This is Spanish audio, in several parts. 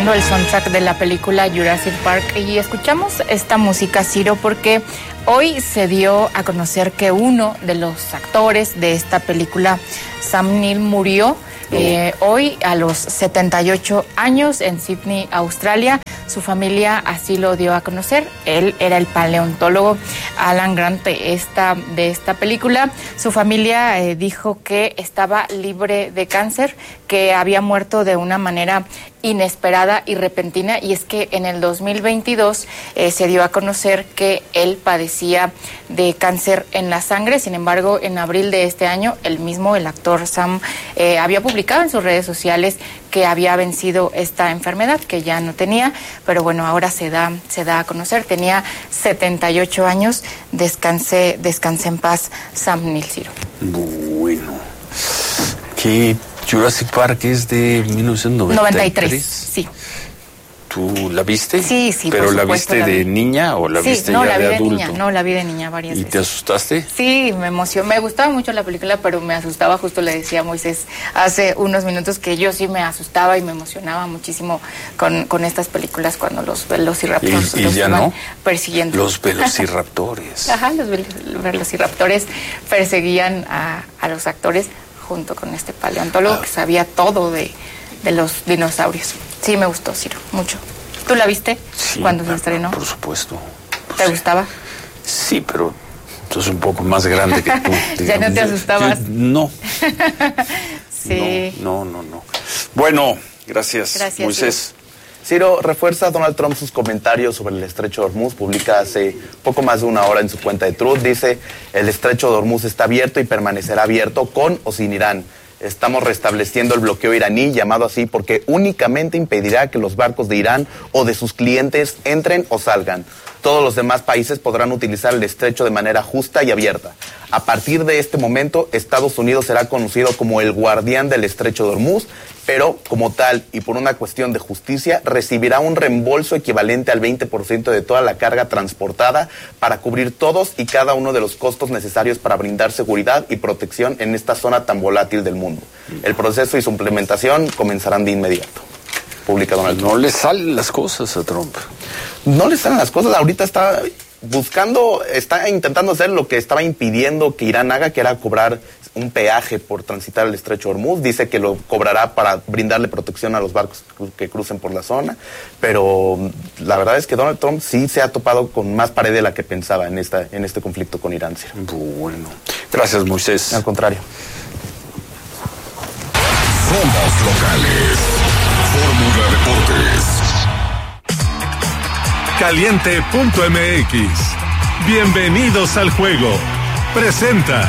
escuchando el soundtrack de la película Jurassic Park y escuchamos esta música, Ciro, porque hoy se dio a conocer que uno de los actores de esta película, Sam Neill, murió hoy a los 78 años en Sydney, Australia. Su familia así lo dio a conocer. Él era el paleontólogo Alan Grant de esta película. Su familia dijo que estaba libre de cáncer, que había muerto de una manera inesperada y repentina, y es que en el 2022 se dio a conocer que él padecía de cáncer en la sangre. Sin embargo, en abril de este año, el actor Sam, había publicado en sus redes sociales que había vencido esta enfermedad, que ya no tenía, pero bueno, ahora se da a conocer. Tenía 78 años. Descanse en paz, Sam Neill, Ciro. Bueno, ¿qué? Jurassic Park es de 1993. Sí. ¿Tú la viste? Sí, ¿Pero por la supuesto, viste de niña o la viste ya de adulto? Niña, no, la vi de niña varias veces. ¿Y te asustaste? Sí, me emocionó. Me gustaba mucho la película, pero me asustaba. Justo le decía a Moisés hace unos minutos que yo sí me asustaba y me emocionaba muchísimo con estas películas cuando los velociraptors ¿Y ya no? persiguiendo. Los velociraptores. Ajá, los velociraptores perseguían a los actores junto con este paleontólogo que sabía todo de los dinosaurios. Sí, me gustó, Ciro, mucho. ¿Tú la viste cuando se estrenó? Por supuesto. ¿Te gustaba? Sí, pero tú eres un poco más grande que tú. ¿Ya no te asustabas? No. Sí. No. Bueno, gracias Moisés. Ciro, refuerza Donald Trump sus comentarios sobre el estrecho de Hormuz. Publica hace poco más de una hora en su cuenta de Truth. Dice: el estrecho de Hormuz está abierto y permanecerá abierto con o sin Irán. Estamos restableciendo el bloqueo iraní, llamado así porque únicamente impedirá que los barcos de Irán o de sus clientes entren o salgan. Todos los demás países podrán utilizar el estrecho de manera justa y abierta. A partir de este momento, Estados Unidos será conocido como el guardián del estrecho de Hormuz, pero como tal y por una cuestión de justicia, recibirá un reembolso equivalente al 20% de toda la carga transportada para cubrir todos y cada uno de los costos necesarios para brindar seguridad y protección en esta zona tan volátil del mundo. El proceso y su implementación comenzarán de inmediato. Publica Donald Trump. No le salen las cosas a Trump. No le salen las cosas. Ahorita está intentando hacer lo que estaba impidiendo que Irán haga, que era cobrar un peaje por transitar el estrecho de Hormuz. Dice que lo cobrará para brindarle protección a los barcos que crucen por la zona, pero la verdad es que Donald Trump sí se ha topado con más pared de la que pensaba en este conflicto con Irán. ¿Sí? Bueno, gracias Moisés. Al contrario. Somos locales. Fórmula Deportes. Caliente.mx. Bienvenidos al juego. Presenta.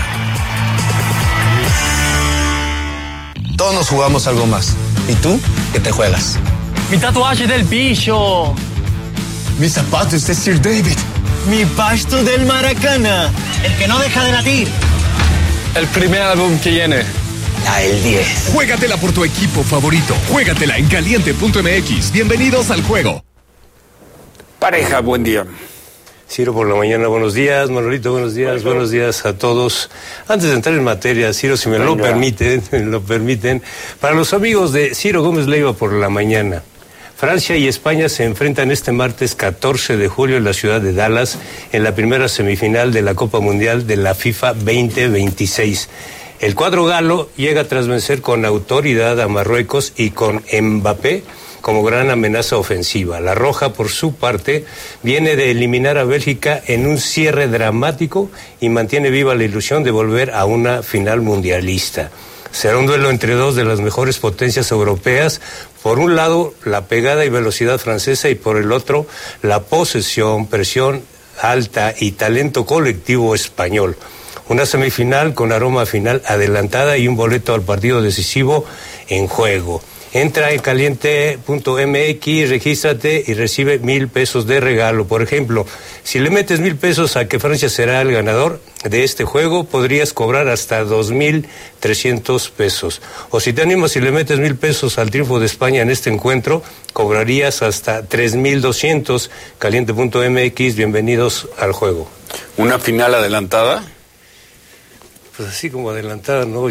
Todos nos jugamos algo más. ¿Y tú? ¿Qué te juegas? Mi tatuaje del pillo. Mis zapatos de Sir David. Mi pasto del Maracana. El que no deja de latir. El primer álbum que viene. El 10. Juégatela por tu equipo favorito. Juégatela en Caliente.mx. Bienvenidos al juego. Pareja, buen día. Ciro por la mañana, buenos días. Manolito, buenos días a todos. Antes de entrar en materia, Ciro, si me lo permiten, para los amigos de Ciro Gómez Leiva por la mañana, Francia y España se enfrentan este martes 14 de julio en la ciudad de Dallas en la primera semifinal de la Copa Mundial de la FIFA 2026. El cuadro galo llega tras vencer con autoridad a Marruecos y con Mbappé como gran amenaza ofensiva. La Roja, por su parte, viene de eliminar a Bélgica en un cierre dramático y mantiene viva la ilusión de volver a una final mundialista. Será un duelo entre dos de las mejores potencias europeas. Por un lado, la pegada y velocidad francesa y por el otro, la posesión, presión alta y talento colectivo español. Una semifinal con aroma final adelantada y un boleto al partido decisivo en juego. Entra en caliente.mx, regístrate y recibe 1,000 pesos de regalo. Por ejemplo, si le metes 1,000 pesos a que Francia será el ganador de este juego, podrías cobrar hasta 2,300 pesos. O si te animas y le metes 1,000 pesos al triunfo de España en este encuentro, cobrarías hasta 3,200. Caliente.mx, bienvenidos al juego. ¿Una final adelantada? pues así como adelantada, ¿no?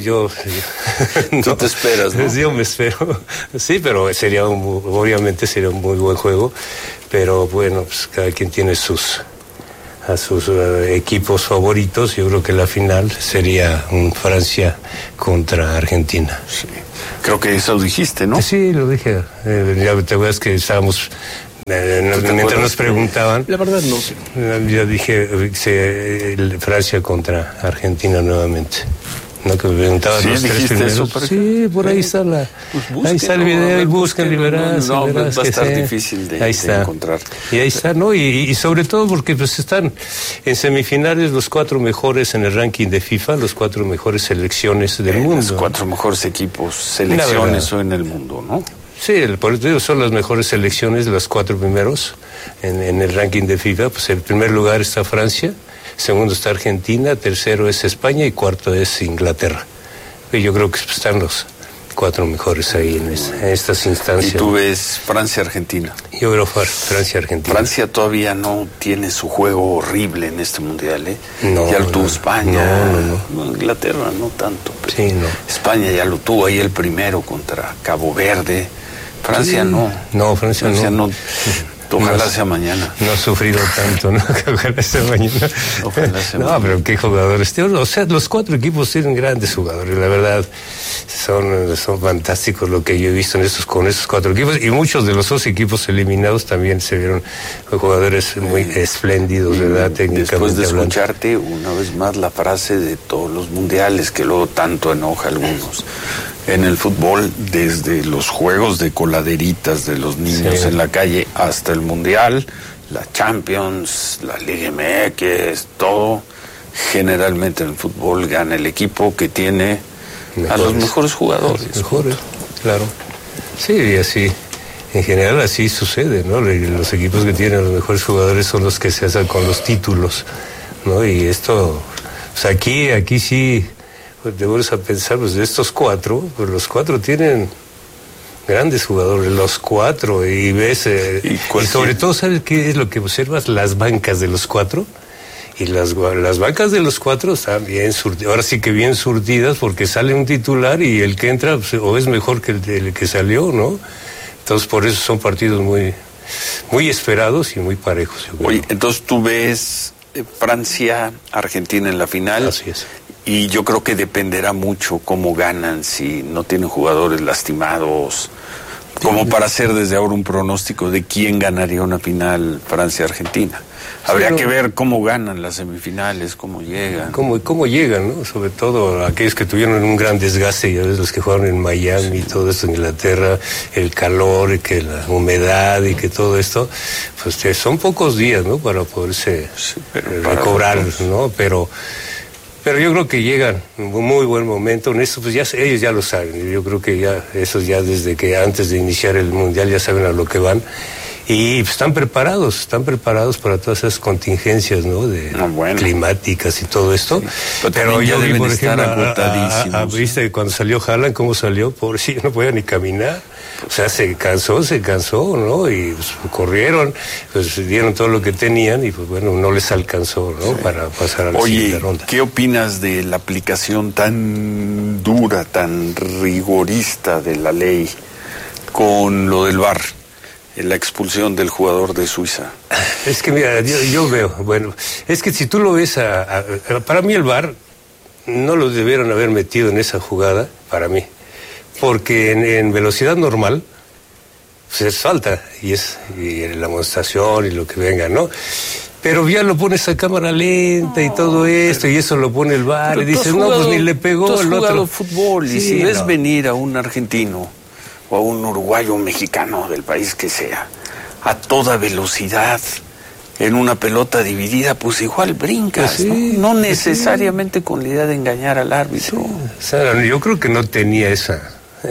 Tú te esperas, ¿no? Yo me espero. Sí, pero obviamente sería un muy buen juego. Pero bueno, pues cada quien tiene a sus equipos favoritos. Yo creo que la final sería un Francia contra Argentina. Sí. Creo que eso lo dijiste, ¿no? Sí, lo dije. Ya te acuerdas que estábamos... mientras nos preguntaban, la verdad no sé. Yo dije Francia contra Argentina nuevamente. ¿No? Que me preguntaban los tres primeros. Sí, por ahí está ahí está el video, y buscan y verás. Va a estar difícil de encontrar. Y ahí está, ¿no? Y sobre todo porque pues están en semifinales los 4 mejores en el ranking de FIFA, los 4 mejores selecciones del mundo. Los 4 mejores equipos, selecciones en el mundo, ¿no? Sí, por eso son las mejores selecciones, los 4 primeros en el ranking de FIFA. Pues en primer lugar está Francia, segundo está Argentina, tercero es España y cuarto es Inglaterra. Y yo creo que están los 4 mejores ahí en estas instancias. ¿Y tú ves Francia-Argentina? Yo veo Francia-Argentina. Francia todavía no tiene su juego horrible en este mundial, ¿eh? No, ya lo tuvo España. No. Inglaterra no tanto. Pero sí, no. España ya lo tuvo ahí el primero contra Cabo Verde. Francia no. No, Francia no. Ojalá sea mañana. No ha sufrido tanto, ¿no? Ojalá sea mañana. No, pero qué jugadores. O sea, los 4 equipos tienen grandes jugadores. La verdad, son fantásticos lo que yo he visto con esos 4 equipos. Y muchos de los 2 equipos eliminados también se vieron jugadores muy espléndidos, ¿verdad? Técnicamente. Después de escucharte una vez más la frase de todos los mundiales, que luego tanto enoja a algunos. En el fútbol, desde los juegos de coladeritas de los niños en la calle hasta el Mundial, la Champions, la Liga MX, todo, generalmente en el fútbol gana el equipo que tiene a los mejores jugadores. Mejores, claro. Sí, y así, en general así sucede, ¿no? Los equipos que tienen los mejores jugadores son los que se hacen con los títulos, ¿no? Y esto, pues aquí sí... Pues te vuelves a pensar, pues de estos 4, pues los 4 tienen grandes jugadores, los 4, y ves, y sobre todo, ¿sabes qué es lo que observas? Las bancas de los 4, y las bancas de los 4 están bien surtidas, ahora sí que bien surtidas, porque sale un titular y el que entra, pues, o es mejor que el que salió, ¿no? Entonces, por eso son partidos muy, muy esperados y muy parejos. Oye, entonces tú ves Francia-Argentina en la final. Así es. Y yo creo que dependerá mucho cómo ganan, si no tienen jugadores lastimados, como para hacer desde ahora un pronóstico de quién ganaría una final Francia-Argentina. Habría que ver cómo ganan las semifinales, cómo llegan. Cómo llegan, ¿no? Sobre todo aquellos que tuvieron un gran desgaste, ya ves, los que jugaron en Miami y todo esto, en Inglaterra, el calor y que la humedad y que todo esto, pues son pocos días, ¿no? Para poderse recobrar, ¿no? Pero yo creo que llegan en un muy buen momento. En esto, pues ellos ya lo saben. Yo creo que esos ya desde que antes de iniciar el Mundial ya saben a lo que van. Y pues, están preparados para todas esas contingencias, ¿no? Climáticas y todo esto. Sí. Pero yo vi, por ejemplo, viste cuando salió Haaland, cómo salió, pobrecillo, no podía ni caminar. O sea, se cansó, ¿no? Y pues, corrieron, pues dieron todo lo que tenían y pues bueno, no les alcanzó, ¿no? Sí. Para pasar a la siguiente ronda. ¿Qué opinas de la aplicación tan dura, tan rigorista de la ley con lo del VAR? La expulsión del jugador de Suiza. Es que mira, yo veo, bueno, es que si tú lo ves para mí el VAR no lo debieron haber metido en esa jugada, para mí, porque en velocidad normal pues es falta y la amonestación y lo que venga, ¿no? Pero ya lo pones a cámara lenta y todo esto, y eso lo pone el VAR y dices, no, pues ni le pegó el otro. Tú has jugado fútbol y si ves venir a un argentino o a un uruguayo mexicano del país que sea, a toda velocidad, en una pelota dividida, pues igual brincas, pues sí, ¿no? No necesariamente con la idea de engañar al árbitro. Sí. O sea, yo creo que no tenía esa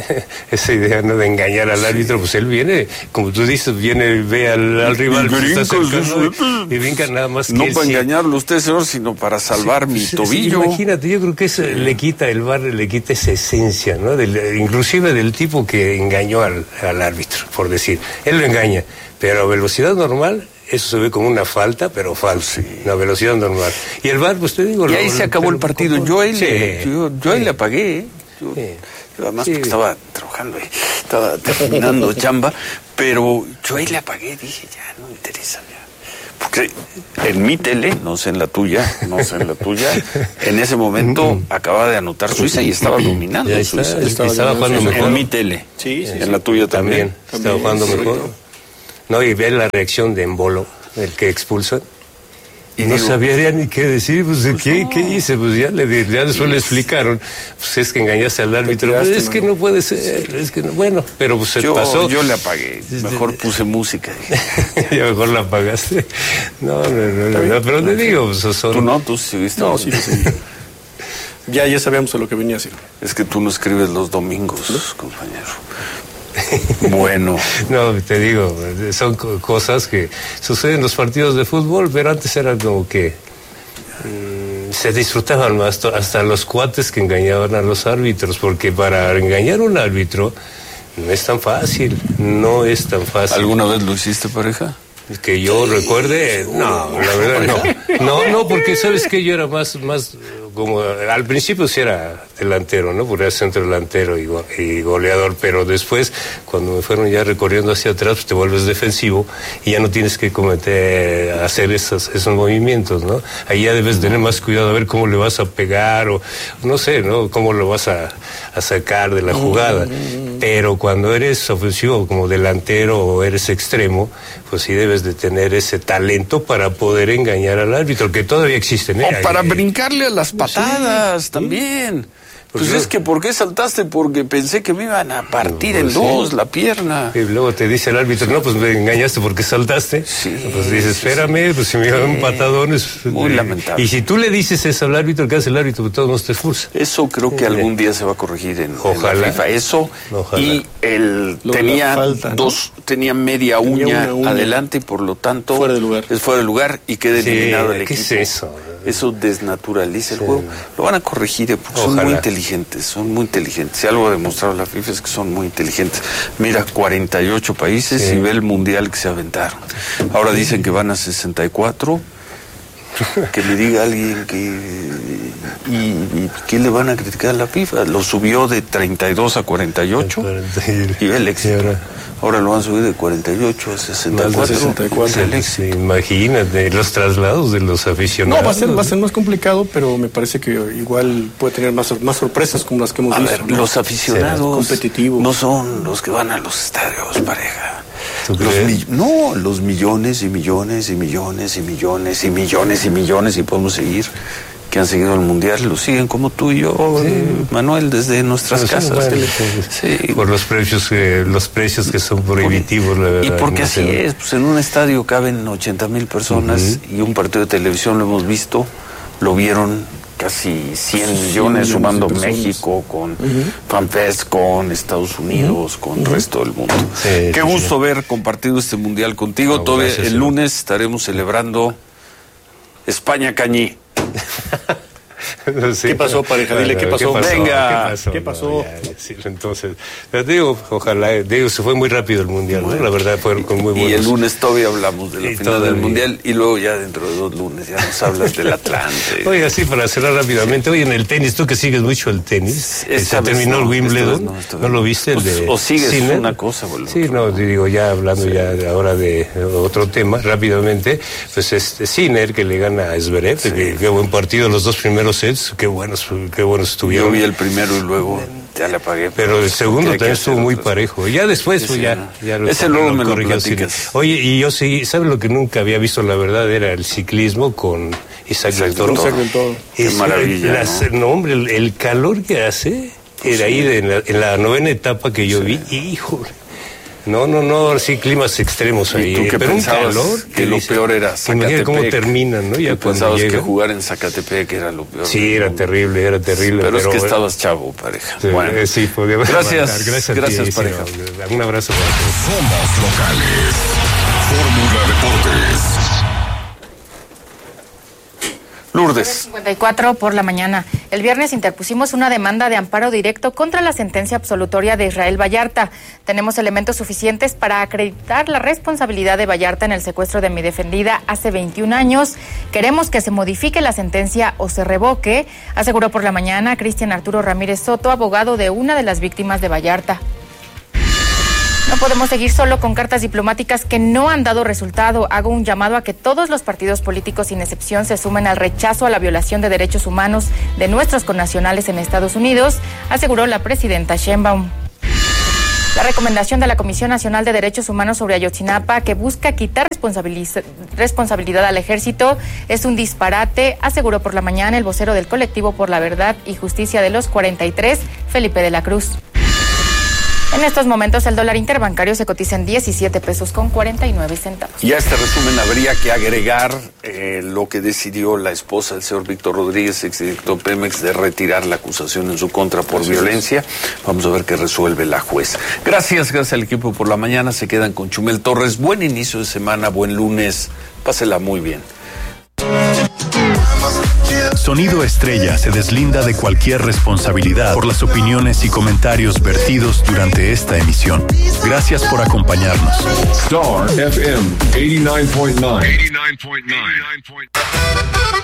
idea, ¿no? De engañar al árbitro, pues él viene, como tú dices, ve al rival que está cercano y brinca nada más. No para engañarlo usted, señor, sino para salvar mi tobillo. Sí, imagínate, yo creo que eso le quita el VAR, le quita esa esencia, ¿no? Inclusive del tipo que engañó al árbitro, por decir. Él lo engaña, pero a velocidad normal eso se ve como una falta, pero falsa, una velocidad normal. Y el VAR, pues te digo... Y ahí se acabó el partido. Yo ahí le apagué, ¿eh? Yo además porque estaba trabajando, estaba terminando chamba, pero yo ahí le apagué, dije, ya, no me interesa, ya. Porque en mi tele, no sé en la tuya, en ese momento acaba de anotar Suiza y estaba dominando Suiza. Estaba jugando mejor. En mi tele. Sí, en la tuya también. Estaba jugando mejor. No, y ver la reacción de Embolo, el que expulsa. Y no sabía ya ni qué decir, pues, ¿qué hice? Pues ya después le explicaron, pues es que engañaste al árbitro. Pues, es que no puede ser, es que no, bueno, pero pues se pasó. Yo le apagué, mejor puse música. Ya mejor la apagaste. No, pero te digo, pues son... ¿Tú no? ¿Tú seguiste? No, sí. Ya sabíamos a lo que venía a hacer. Es que tú no escribes los domingos, compañero. Bueno. No, te digo, son cosas que suceden en los partidos de fútbol, pero antes era como que se disfrutaban más, hasta los cuates que engañaban a los árbitros, porque para engañar a un árbitro no es tan fácil. ¿Alguna vez lo hiciste, pareja? Que yo recuerde, no, la verdad no, porque sabes que yo era más como al principio sí era delantero, ¿no? Porque era centro delantero y goleador, pero después cuando me fueron ya recorriendo hacia atrás, pues te vuelves defensivo y ya no tienes que hacer esos movimientos, ¿no? Ahí ya debes tener más cuidado a ver cómo le vas a pegar o no sé, ¿no? Cómo lo vas a sacar de la jugada. Pero cuando eres ofensivo como delantero o eres extremo, pues sí debes de tener ese talento para poder engañar al árbitro, que todavía existen, ¿eh? O para brincarle a las patadas también. Pues es que ¿por qué saltaste? Porque pensé que me iban a partir en dos la pierna. Y luego te dice el árbitro, no, pues me engañaste porque saltaste. Sí. Pues dices, espérame, pues si me iban un patadón es... Muy lamentable. Y si tú le dices eso al árbitro, ¿qué hace el árbitro? Pues todos nos te expulsa. Eso creo que algún día se va a corregir en la FIFA. Eso. Ojalá. Y él tenía media uña adelante y por lo tanto... Fuera de lugar. Es fuera de lugar y queda eliminado el equipo. ¿Qué es eso? Eso desnaturaliza el juego. Lo van a corregir porque son muy inteligentes. Si algo ha demostrado la FIFA es que son muy inteligentes. Mira, 48 países y ve el mundial que se aventaron. Ahora dicen que van a 64. Que me diga alguien ¿y qué le van a criticar a la FIFA? Lo subió de 32 a 48 y ve el éxito. Ahora lo van a subir de 48 a 64. Imagínate, los traslados de los aficionados. No, va a ser más complicado, pero me parece que igual puede tener más sorpresas como las que hemos visto. Ver, los aficionados competitivos no son los que van a los estadios, pareja. Los millones y millones y millones y millones y millones y millones y podemos seguir, que han seguido el mundial, lo siguen como tú y yo, Manuel, desde nuestras casas. Por los precios que son prohibitivos, la verdad. Y porque así es, pues en un estadio caben 80,000 personas y un partido de televisión lo hemos visto, lo vieron casi 100 millones sumando México con FanFest, con Estados Unidos, con el resto del mundo. Qué gusto haber compartido este mundial contigo. Todavía el lunes estaremos celebrando España Cañí. ¿Qué pasó, pareja? Dile qué pasó. Venga. ¿Qué pasó? Entonces, te digo, ojalá, se fue muy rápido el mundial, ¿no? La verdad fueron con muy buenos. Y el lunes todavía hablamos de la final del mundial y luego ya dentro de 2 lunes ya nos hablas del Atlante. Oye, así para cerrar rápidamente, oye, en el tenis, tú que sigues mucho el tenis, se terminó el Wimbledon, ¿no lo viste? O sigues Sinner? Una cosa, boludo. Sí, no, digo, ya hablando ya ahora de otro tema, rápidamente, pues Sinner que le gana a Zverev, qué buen partido, los 2 primeros sets, qué buenos estuvieron. Yo vi el primero y luego ya le apagué. Pero el segundo también estuvo muy parejo. Ya después, pues ya ese luego me lo platicas. Oye, y yo sí, ¿sabes lo que nunca había visto? La verdad era el ciclismo con Isaac del Toro. Qué maravilla. Hombre, el calor que hace era ahí en la 9ª etapa que yo vi, híjole. No, sí, climas extremos ahí. ¿Y tú qué pero pensabas? Un calor que lo peor era Zacatepec. Imagina cómo terminan, ¿no? Ya tú pensabas que jugar en Zacatepec era lo peor. Sí, era terrible. Pero es que estabas chavo, pareja. Bueno, sí, podíamos gracias, gracias, pareja. Un abrazo para todos. Somos locales. Fórmula Deportes. Lourdes. 54 por la mañana. El viernes interpusimos una demanda de amparo directo contra la sentencia absolutoria de Israel Vallarta. Tenemos elementos suficientes para acreditar la responsabilidad de Vallarta en el secuestro de mi defendida hace 21 años. Queremos que se modifique la sentencia o se revoque, aseguró por la mañana Cristian Arturo Ramírez Soto, abogado de una de las víctimas de Vallarta. No podemos seguir solo con cartas diplomáticas que no han dado resultado. Hago un llamado a que todos los partidos políticos, sin excepción, se sumen al rechazo a la violación de derechos humanos de nuestros connacionales en Estados Unidos, aseguró la presidenta Sheinbaum. La recomendación de la Comisión Nacional de Derechos Humanos sobre Ayotzinapa, que busca quitar responsabilidad al ejército, es un disparate, aseguró por la mañana el vocero del colectivo por la verdad y justicia de los 43, Felipe de la Cruz. En estos momentos el dólar interbancario se cotiza en 17 pesos con 49 centavos. Y a este resumen habría que agregar lo que decidió la esposa del señor Víctor Rodríguez, exdirector Pemex, de retirar la acusación en su contra por violencia. Vamos a ver qué resuelve la juez. Gracias al equipo por la mañana. Se quedan con Chumel Torres. Buen inicio de semana, buen lunes. Pásela muy bien. Sonido Estrella se deslinda de cualquier responsabilidad por las opiniones y comentarios vertidos durante esta emisión. Gracias por acompañarnos. Star FM 89.9.